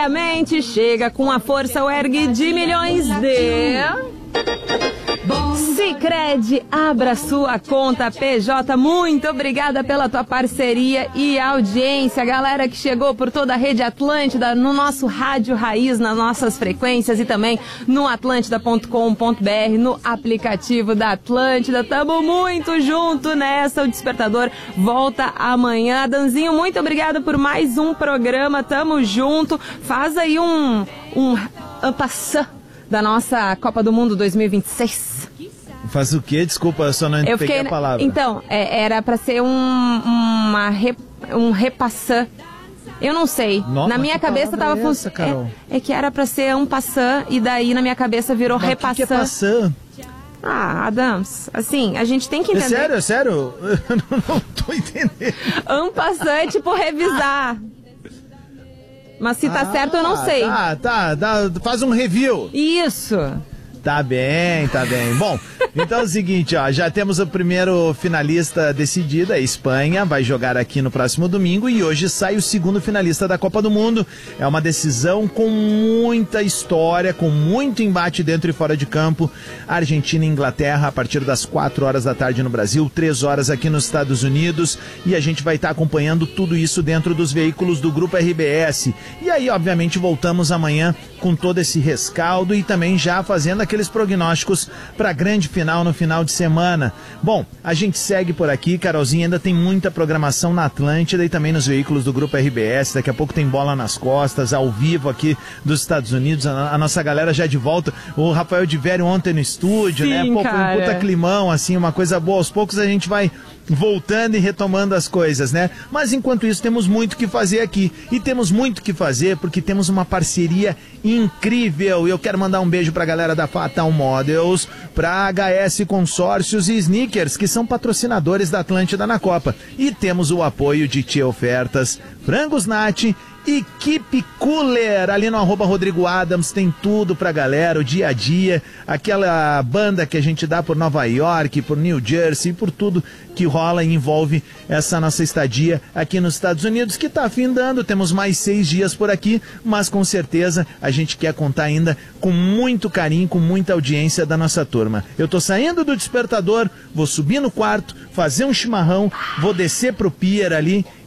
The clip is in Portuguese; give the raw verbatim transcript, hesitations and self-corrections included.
Diariamente chega com a força o ergue de milhões de... Sicredi, abra sua conta P J. Muito obrigada pela tua parceria e audiência, galera que chegou por toda a rede Atlântida, no nosso rádio raiz, nas nossas frequências e também no atlântida ponto com ponto b r, no aplicativo da Atlântida. Tamo muito junto nessa. O Despertador volta amanhã. Danzinho, muito obrigada por mais um programa. Tamo junto. Faz aí um um ampassã da nossa Copa do Mundo dois mil e vinte e seis. Faz o quê? Desculpa, eu só não eu peguei fiquei, a palavra. Então, é, era pra ser um, uma rep, um repassã. Eu não sei. Nossa, na minha cabeça tava funcionando. É, é que era pra ser um passã e daí na minha cabeça virou Mas repassã. O que, que é passã? Ah, Adams, assim, a gente tem que entender. É sério, é sério? Eu não, não tô entendendo. Um passã é tipo revisar. Mas se tá ah, certo, eu não sei. Tá, tá, tá, faz um review. Isso. Tá bem, tá bem. Bom, então é o seguinte, ó, já temos o primeiro finalista decidido, a Espanha, vai jogar aqui no próximo domingo e hoje sai o segundo finalista da Copa do Mundo. É uma decisão com muita história, com muito embate dentro e fora de campo. Argentina e Inglaterra a partir das quatro horas da tarde no Brasil, três horas aqui nos Estados Unidos, e a gente vai estar acompanhando tudo isso dentro dos veículos do Grupo R B S. E aí, obviamente, voltamos amanhã com todo esse rescaldo e também já fazendo aqueles prognósticos para a grande final no final de semana. Bom, a gente segue por aqui, Carolzinha, ainda tem muita programação na Atlântida e também nos veículos do Grupo R B S. Daqui a pouco tem Bola nas Costas, ao vivo aqui dos Estados Unidos, a, a nossa galera já de volta. O Rafael de Vério ontem no estúdio, Sim, né? Pô, foi cara. um puta climão, assim, uma coisa boa. Aos poucos a gente vai voltando e retomando as coisas, né? Mas enquanto isso temos muito que fazer aqui, e temos muito que fazer porque temos uma parceria incrível. E eu quero mandar um beijo pra galera da Fatal Models, pra H S Consórcios e Sneakers, que são patrocinadores da Atlântida na Copa. E temos o apoio de Tia Ofertas, Frangos Nati e Keep Cooler, ali no arroba Rodrigo Adams, tem tudo pra galera, o dia a dia, aquela banda que a gente dá por Nova York, por New Jersey, por tudo que rola e envolve essa nossa estadia aqui nos Estados Unidos, que tá afindando. Temos mais seis dias por aqui, mas com certeza a gente quer contar ainda com muito carinho, com muita audiência da nossa turma. Eu tô saindo do Despertador, vou subir no quarto, fazer um chimarrão, vou descer pro pier ali